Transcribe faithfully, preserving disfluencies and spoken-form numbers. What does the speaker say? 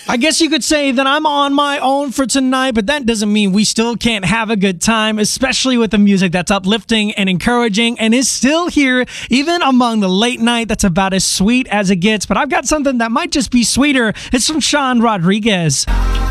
I guess you could say that I'm on my own for tonight, but that doesn't mean we still can't have a good time, especially with the music that's uplifting and encouraging and is still here, even among the late night that's about as sweet as it gets. But I've got something that might just be sweeter. It's from Sean Rodriguez.